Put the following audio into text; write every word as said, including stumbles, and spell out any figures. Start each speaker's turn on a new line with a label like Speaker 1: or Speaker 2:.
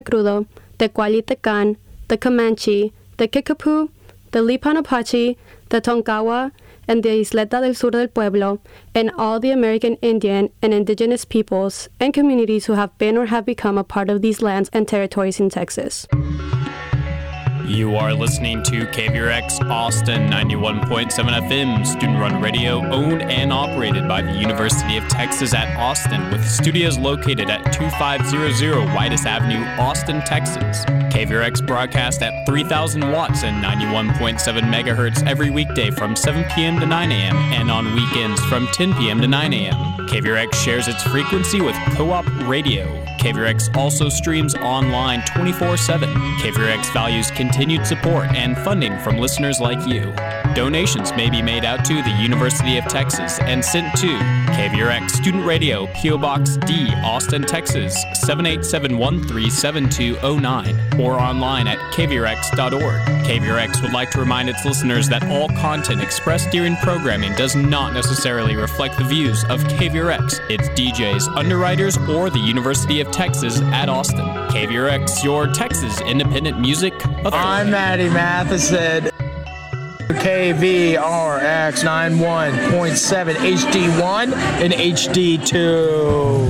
Speaker 1: Crudo, the Cualitecan, the Comanche, the Kickapoo, the Lipan Apache, the Tonkawa, and the Isleta del Sur del Pueblo, and all the American Indian and indigenous peoples and communities who have been or have become a part of these lands and territories in Texas.
Speaker 2: You are listening to K V R X Austin ninety-one point seven F M, student-run radio owned and operated by the University of Texas at Austin, with studios located at twenty-five hundred Whitus Avenue, Austin, Texas. K V R X broadcast at three thousand watts and ninety-one point seven megahertz every weekday from seven p.m. to nine a.m. and on weekends from ten p.m. to nine a.m. K V R X shares its frequency with Co-op Radio. K V R X also streams online twenty-four seven. K V R X values continued support and funding from listeners like you. Donations may be made out to the University of Texas and sent to K V R X Student Radio, P O. Box D, Austin, Texas, seven eight seven one three seven two zero nine, or online at k v r x dot org. K V R X would like to remind its listeners that all content expressed during programming does not necessarily reflect the views of K V R X, its D Js, underwriters, or the University of Texas at Austin. K V R X, your Texas independent music authority.
Speaker 3: I'm Maddie Matheson. K V R X ninety-one point seven H D one and H D two.